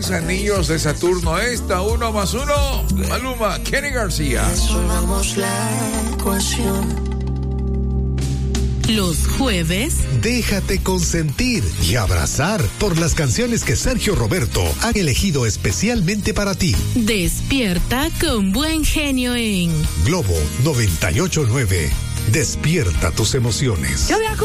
6 anillos de Saturno. Esta, 1 más 1. Maluma, Kenny García. Resolvamos la ecuación. Los jueves, déjate consentir y abrazar por las canciones que Sergio Roberto han elegido especialmente para ti. despierta con buen genio en Globo 98.9. Despierta tus emociones.